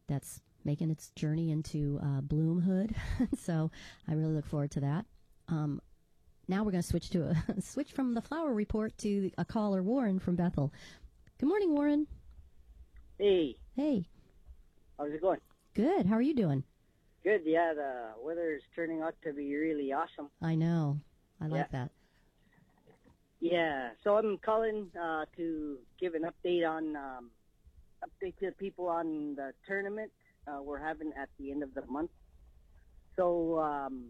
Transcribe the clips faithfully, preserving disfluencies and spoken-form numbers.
that's making its journey into uh, Bloomhood. So I really look forward to that. Um, now we're going to switch to a switch from the flower report to a caller, Warren from Bethel. Good morning, Warren. Hey. Hey. How's it going? Good. How are you doing? Good. Yeah, the weather is turning out to be really awesome. I know. I like yeah. that. Yeah. So I'm calling uh, to give an update on um, update to the people on the tournament uh, we're having at the end of the month. So um,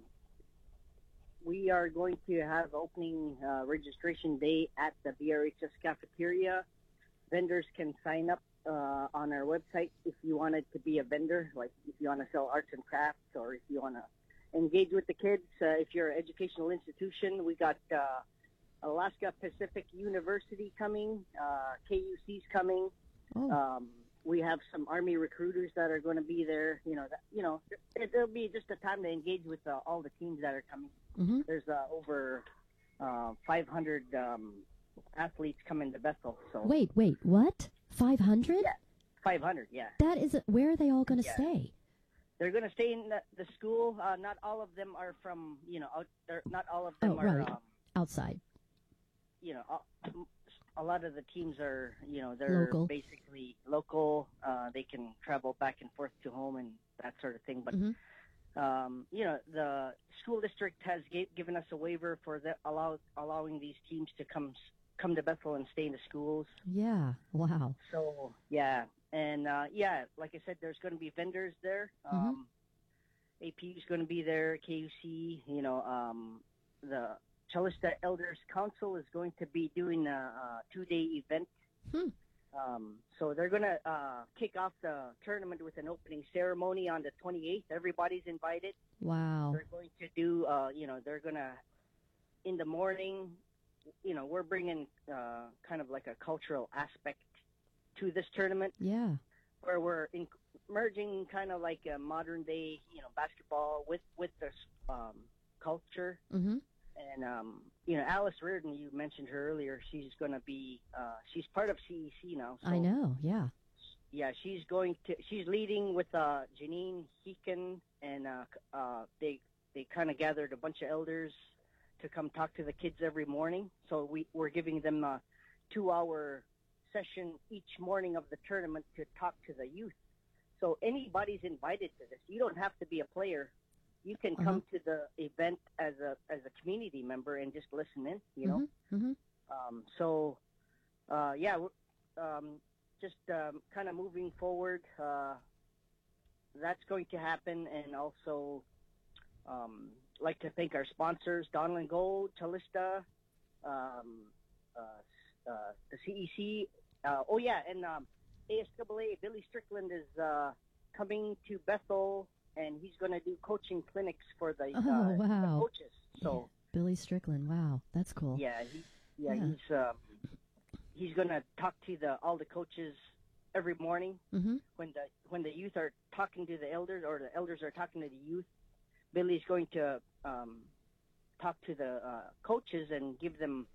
we are going to have opening uh, registration day at the B R H S cafeteria. Vendors can sign up uh, on our website if you wanted to be a vendor, like if you want to sell arts and crafts or if you want to engage with the kids. Uh, if you're an educational institution, we got uh, Alaska Pacific University coming, uh, K U C's coming. Oh. Um, we have some Army recruiters that are going to be there. You know, that, you know, it, it'll be just a time to engage with uh, all the teams that are coming. Mm-hmm. There's uh, over uh, five hundred um, athletes coming to Bethel. So Wait, wait, what? five hundred? Yeah, five hundred, yeah. That is, where are they all going to Yeah. stay? They're going to stay in the, the school. Uh, not all of them are from, you know, out there. Not all of them Oh, are, right. um, Outside. you know, a, a lot of the teams are, you know, they're Local. basically local. Uh, they can travel back and forth to home and that sort of thing. But, Mm-hmm. um, you know, the school district has ga- given us a waiver for the, allow, allowing these teams to come come to Bethel and stay in the schools. Yeah. Wow. So, yeah. And, uh, yeah, like I said, there's going to be vendors there. Mhm. Um, A P is going to be there, K U C, you know, um, the Chalista Elders Council is going to be doing a, a two-day event. Hmm. Um, so they're going to uh, kick off the tournament with an opening ceremony on the twenty-eighth. Everybody's invited. Wow. They're going to do, uh, you know, they're going to, in the morning, you know, we're bringing uh, kind of like a cultural aspect to this tournament. Yeah. Where we're in, merging kind of like a modern day, you know, basketball with with the um, culture. Mm-hmm. And um, you know, Alice Reardon, you mentioned her earlier. She's going to be, uh, she's part of C E C now. So, I know. Yeah. Yeah, she's going to, she's leading with uh, Janine Heekin, and uh, uh, they they kind of gathered a bunch of elders to come talk to the kids every morning. So we we're giving them a two-hour session each morning of the tournament to talk to the youth. So anybody's invited to this. You don't have to be a player. You can come Uh-huh. to the event as a as a community member and just listen in. You know. Mm-hmm. Mm-hmm. Um, so uh, yeah, we're, um, just um, kind of moving forward. Uh, that's going to happen, and also um, like to thank our sponsors: Donlin Gold, Chalista, um, uh, uh, the C E C. Uh, oh yeah, and um, A S A A, Billy Strickland is uh, coming to Bethel, and he's going to do coaching clinics for the, Oh, uh, the wow. coaches. So Yeah. Billy Strickland. Wow. That's cool. yeah, he, yeah, Yeah. he's um, he's going to talk to the all the coaches every morning Mm-hmm. when the when the youth are talking to the elders or the elders are talking to the youth. Billy's going to um, talk to the uh, coaches and give them.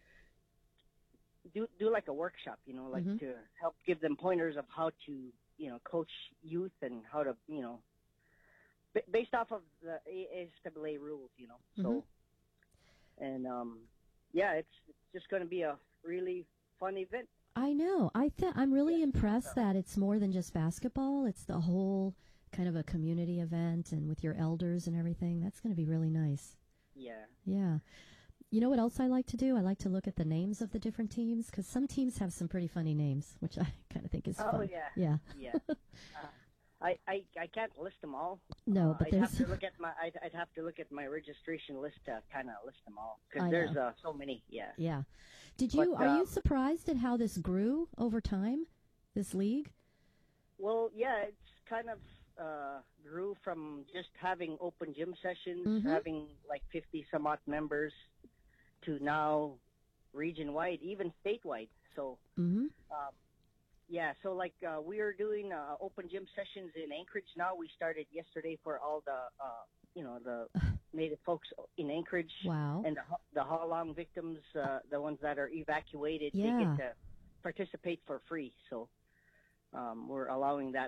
Do do like a workshop, you know, like Mhm. to help give them pointers of how to, you know, coach youth and how to, you know, b- based off of the A S A A rules, you know. So, and um, yeah, it's, it's just going to be a really fun event. I know. I th- I'm really Yeah. impressed that it's more than just basketball. It's the whole kind of a community event and with your elders and everything. That's going to be really nice. Yeah. Yeah. You know what else I like to do? I like to look at the names of the different teams because some teams have some pretty funny names, which I kind of think is Oh fun. yeah. Yeah. Yeah. uh, I, I I can't list them all. No, Uh, but I'd there's have to look at my I'd, I'd have to look at my registration list to kind of list them all I because there's know. uh, so many. Yeah. Yeah. Did you But, are you um, surprised at how this grew over time? This league? Well, yeah, it's kind of uh, grew from just having open gym sessions, Mhm. having like fifty some odd members, to now region-wide, even statewide. So, Mhm. um, yeah, so like uh, we are doing uh, open gym sessions in Anchorage now. We started yesterday for all the, uh, you know, the Native folks in Anchorage. Wow. And the, Ho- the Halong victims, uh, the ones that are evacuated, Yeah. they get to participate for free. So um, we're allowing that